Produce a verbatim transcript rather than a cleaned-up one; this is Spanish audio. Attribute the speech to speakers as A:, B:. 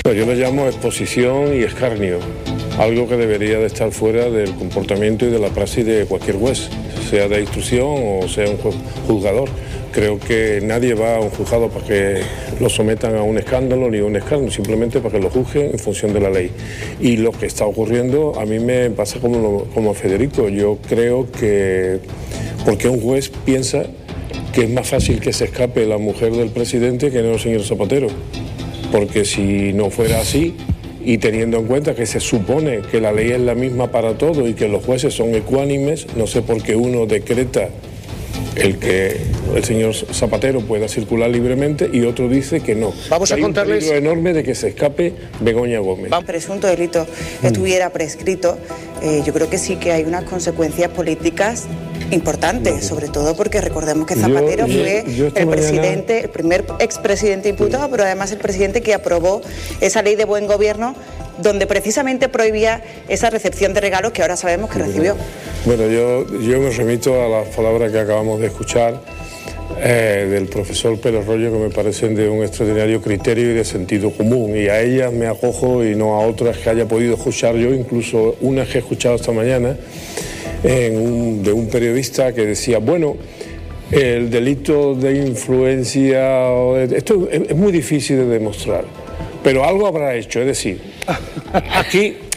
A: Yo lo llamo exposición y escarnio, algo que debería de estar fuera del comportamiento y de la praxis de cualquier juez, sea de instrucción o sea un juzgador. Creo que nadie va a un juzgado para que lo sometan a un escándalo ni a un escándalo, simplemente para que lo juzguen en función de la ley. Y lo que está ocurriendo a mí me pasa como, lo, como a Federico. Yo creo que porque un juez piensa que es más fácil que se escape la mujer del presidente que no el señor Zapatero. Porque si no fuera así, y teniendo en cuenta que se supone que la ley es la misma para todos y que los jueces son ecuánimes, no sé por qué uno decreta el que el señor Zapatero pueda circular libremente y otro dice que no.
B: Vamos a
A: Hay
B: contarles...
A: un peligro enorme de que se escape Begoña Gómez.
C: Un presunto delito estuviera prescrito, eh, yo creo que sí que hay unas consecuencias políticas importantes, sobre todo porque recordemos que Zapatero
A: yo, yo,
C: fue
A: yo
C: el
A: mañana...
C: presidente, el primer expresidente imputado, pero además el presidente que aprobó esa ley de buen gobierno donde precisamente prohibía esa recepción de regalos que ahora sabemos que recibió.
A: Bueno, yo, yo me remito a las palabras que acabamos de escuchar eh, del profesor Pérez Royo, que me parecen de un extraordinario criterio y de sentido común, y a ellas me acojo y no a otras que haya podido escuchar yo, incluso unas que he escuchado esta mañana en un, de un periodista que decía, bueno, el delito de influencia, esto es, es muy difícil de demostrar, pero algo habrá hecho, es decir, aquí